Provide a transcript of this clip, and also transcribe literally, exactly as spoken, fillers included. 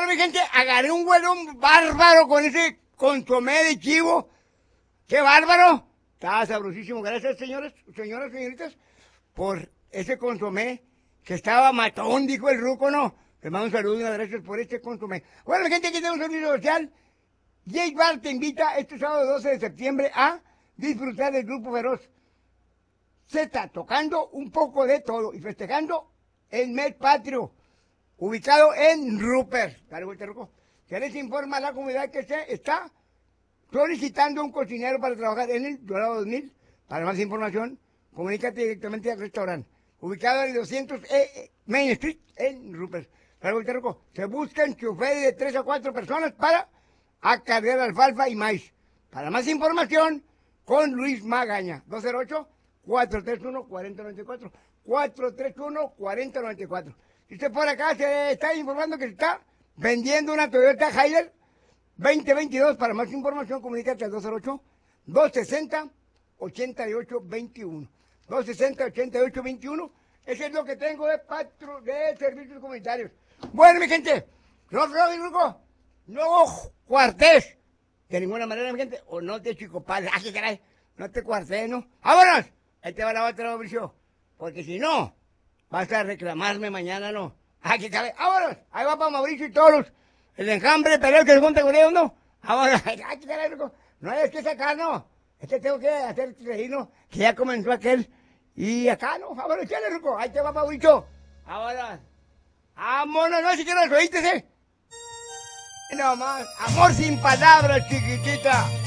mi gente, agarré un huelón bárbaro con ese consomé de chivo. ¡Qué bárbaro! Estaba sabrosísimo. Gracias, señores, señoras, señoritas, por ese consomé que estaba matón, dijo el ruco, ¿no? Les mando un saludo y unas gracias por este consomé. Bueno, mi gente, aquí tenemos un servicio social. Jake Bar te invita este sábado doce de septiembre a disfrutar del Grupo Feroz Z, tocando un poco de todo y festejando el mes patrio, ubicado en Rupert. Dale vuelta, Ruco. Se les informa a la comunidad que se está solicitando un cocinero para trabajar en el Dorado dos mil. Para más información, comunícate directamente al restaurante, ubicado en el doscientos E Main Street en Rupert. Dale vuelta, Ruco. Se buscan choferes de tres a cuatro personas para acarrear alfalfa y maíz. Para más información, con Luis Magaña, dos cero ocho, cuatro tres uno, cuatro cero nueve cuatro, cuatro tres uno, cuatro cero nueve cuatro. Si usted por acá se está informando que se está vendiendo una Toyota Hilux veinte veintidós, para más información, comunícate al dos cero ocho, dos seis cero, ocho ocho dos uno. dos seis cero, ocho ocho dos uno. Ese es lo que tengo de patro, de servicios comunitarios. Bueno, mi gente, no, Robin Ruco, no cuartés de ninguna manera, mi gente, o no te chicopales. ¡Ah, qué caray! No te cuartés, ¿no? ¡Vámonos! Ahí te va la otra, Mauricio. Porque si no, vas a reclamarme mañana, ¿no? ¡Ah, qué caray! ¡Vámonos! Ahí va para Mauricio y todos los, el enjambre peleo que se junta con ellos, ¿no? ¡Vámonos! ¡Ah, qué caray, Ruco! No hay que sacar, ¿no? Este tengo que hacer reír, ¿no? Que ya comenzó aquel. Y acá, ¿no? ¡Vámonos, chale, Ruco! Ahí te va Mauricio. ¡Vámonos! ¡Vámonos! No, si quiero los oíste, ¿eh? No más, amor sin palabras, chiquitita.